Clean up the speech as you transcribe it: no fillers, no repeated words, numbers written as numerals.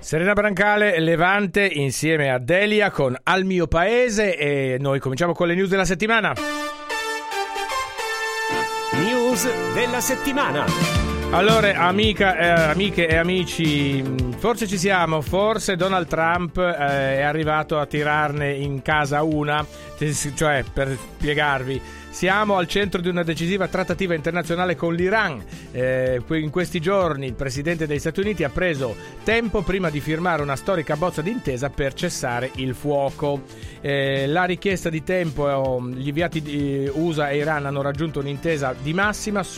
Serena Brancale, Levante insieme a Delia con Al mio paese, e noi cominciamo con le news della settimana. News della settimana. Allora, amiche e amici, forse ci siamo, forse Donald Trump è arrivato a tirarne in casa una, cioè, per spiegarvi, siamo al centro di una decisiva trattativa internazionale con l'Iran. In questi giorni il presidente degli Stati Uniti ha preso tempo prima di firmare una storica bozza d'intesa per cessare il fuoco. La richiesta di tempo, gli inviati di USA e Iran hanno raggiunto un'intesa di massima